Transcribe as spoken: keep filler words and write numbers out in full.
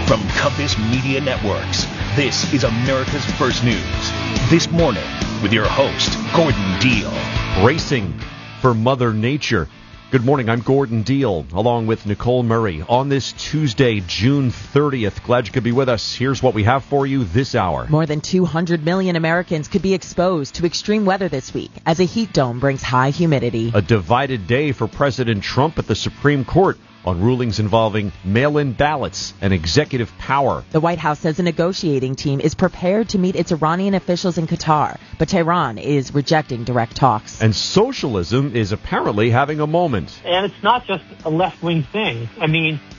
From Compass Media Networks, this is America's First News. This morning, with your host, Gordon Deal. Racing for Mother Nature. Good morning, I'm Gordon Deal, along with Nicole Murray. On this Tuesday, June thirtieth, glad you could be with us. Here's what we have for you this hour. More than two hundred million Americans could be exposed to extreme weather this week as a heat dome brings high humidity. A divided day for President Trump at the Supreme Court on rulings involving mail-in ballots and executive power. The White House says a negotiating team is prepared to meet its Iranian officials in Qatar, but Tehran is rejecting direct talks. And socialism is apparently having a moment. And it's not just a left-wing thing. I mean,